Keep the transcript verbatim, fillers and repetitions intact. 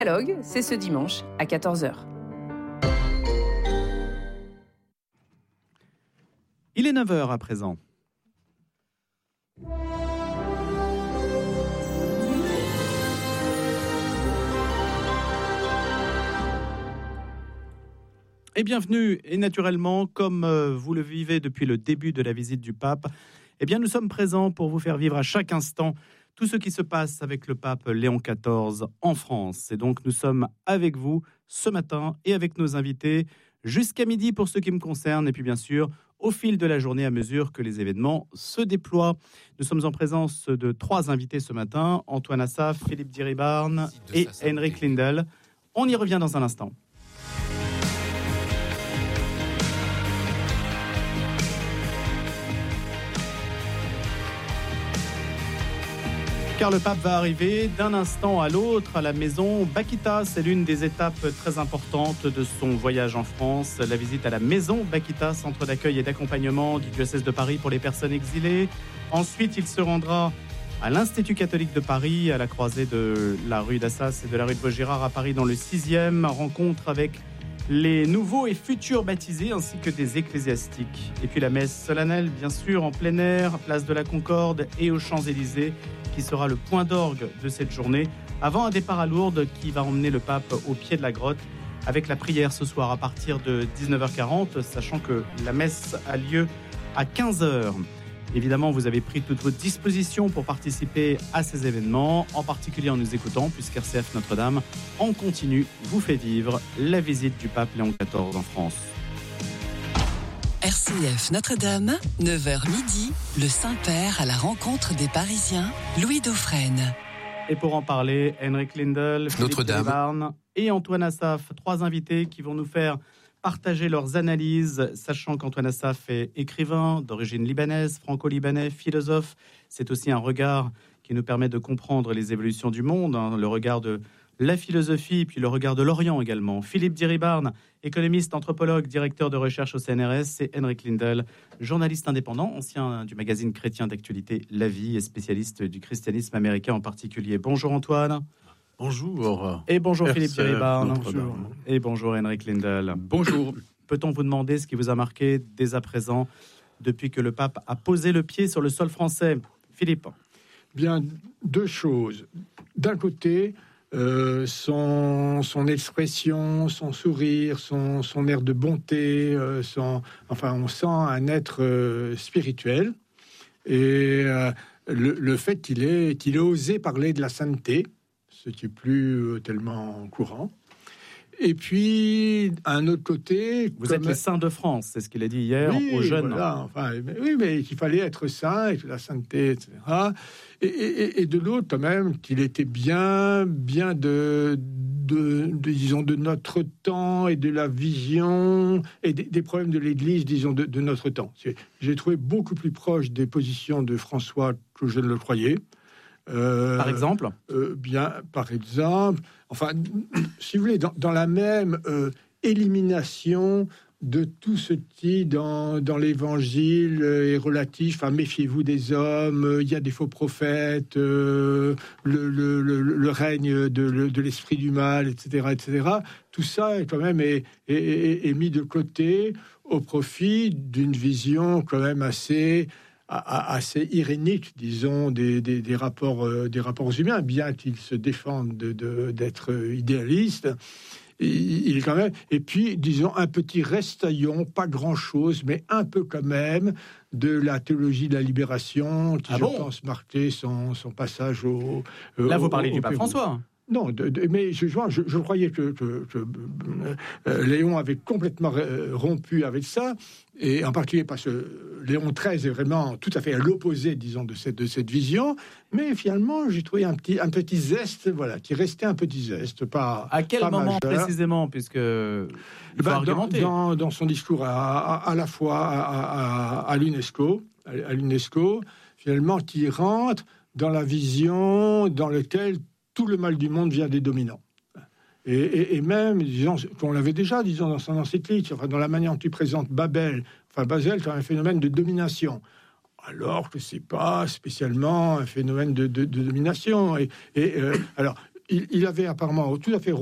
Dialogue, c'est ce dimanche à quatorze heures. Il est neuf heures à présent. Et bienvenue, et naturellement, comme euh, vous le vivez depuis le début de la visite du pape, eh bien nous sommes présents pour vous faire vivre à chaque instant tout ce qui se passe avec le pape Léon quatorze en France. Et donc nous sommes avec vous ce matin et avec nos invités jusqu'à midi pour ce qui me concerne, et puis bien sûr au fil de la journée à mesure que les événements se déploient. Nous sommes en présence de trois invités ce matin, Antoine Assaf, Philippe Diribarne et Henrik Lindell. On y revient dans un instant. Car le pape va arriver d'un instant à l'autre à la maison Bakita. C'est l'une des étapes très importantes de son voyage en France. La visite à la maison Bakita, centre d'accueil et d'accompagnement du diocèse de Paris pour les personnes exilées. Ensuite, il se rendra à l'Institut catholique de Paris, à la croisée de la rue d'Assas et de la rue de Vaugirard à Paris dans le sixième. Rencontre avec les nouveaux et futurs baptisés ainsi que des ecclésiastiques. Et puis la messe solennelle, bien sûr, en plein air, place de la Concorde et aux Champs-Élysées, qui sera le point d'orgue de cette journée, avant un départ à Lourdes qui va emmener le pape au pied de la grotte, avec la prière ce soir à partir de dix-neuf heures quarante, sachant que la messe a lieu à quinze heures. Évidemment, vous avez pris toutes vos dispositions pour participer à ces événements, en particulier en nous écoutant, puisqu'R C F Notre-Dame, en continu, vous fait vivre la visite du pape Léon quatorze en France. R C F Notre-Dame, neuf heures midi, le Saint-Père à la rencontre des Parisiens, Louis Dauphren. Et pour en parler, Henrik Lindell, Philippe Diribarne et Antoine Assaf, trois invités qui vont nous faire partager leurs analyses, sachant qu'Antoine Assaf est écrivain d'origine libanaise, franco-libanais, philosophe. C'est aussi un regard qui nous permet de comprendre les évolutions du monde, hein, le regard de la philosophie, puis le regard de l'Orient également. Philippe Diribarne, économiste, anthropologue, directeur de recherche au C N R S, et Henrik Lindell, journaliste indépendant, ancien du magazine chrétien d'actualité La Vie et spécialiste du christianisme américain en particulier. Bonjour Antoine. Bonjour. Et bonjour R C F Philippe Diribarne. Bonjour. Et bonjour Henrik Lindell. Bonjour. Peut-on vous demander ce qui vous a marqué dès à présent depuis que le pape a posé le pied sur le sol français? Philippe. Bien, deux choses. D'un côté, Euh, son, son expression, son sourire, son, son air de bonté, euh, son, enfin, on sent un être euh, spirituel. Et euh, le, le fait qu'il ait, qu'il ait osé parler de la sainteté, ce qui est plus euh, tellement courant. Et puis, à un autre côté... Vous êtes le saint de France, c'est ce qu'il a dit hier oui, aux jeunes. Voilà, enfin, mais, oui, mais qu'il fallait être saint, et que la sainteté, et cetera. Et, et, et de l'autre, quand même, qu'il était bien, bien de, de, de, disons, de notre temps et de la vision et des, des problèmes de l'Église, disons, de, de notre temps. J'ai trouvé beaucoup plus proche des positions de François que je ne le croyais. Euh, par exemple euh, Bien, par exemple, enfin, si vous voulez, dans, dans la même euh, élimination de tout ce qui, dans, dans l'Évangile, est relatif à méfiez-vous des hommes, il y a des faux prophètes, euh, le, le, le, le règne de, de l'esprit du mal, et cetera, et cetera. Tout ça, est quand même, est, est, est, est mis de côté au profit d'une vision quand même assez... assez irénique, disons, des, des, des, rapports, euh, des rapports humains, bien qu'ils se défendent de, de, d'être idéalistes. Il, il est quand même, et puis, disons, un petit restaillon, pas grand-chose, mais un peu quand même, de la théologie de la libération, qui, ah je bon pense, marquait son, son passage au... Euh, Là, vous au, parlez au, du au pape Pérou. François. Non, de, de, mais je, je, je croyais que, que, que euh, Léon avait complètement rompu avec ça, et en particulier parce que Léon treize est vraiment tout à fait à l'opposé, disons, de cette, de cette vision, mais finalement, j'ai trouvé un petit, un petit zeste, voilà, qui restait un petit zeste, pas À quel pas moment majeur. Précisément, puisque il faut ben, argumenter. Dans, dans, dans son discours à, à, à la fois à, à, à l'UNESCO, à, à l'UNESCO, finalement, qui rentre dans la vision dans laquelle tout le mal du monde vient des dominants. Et, et, et même, disons, qu'on l'avait déjà, disons, dans son encyclique, enfin, dans la manière dont tu présentes Babel, enfin, Babel, c'est un phénomène de domination. Alors que c'est pas spécialement un phénomène de, de, de domination. Et, et euh, alors, il, il avait apparemment tout à fait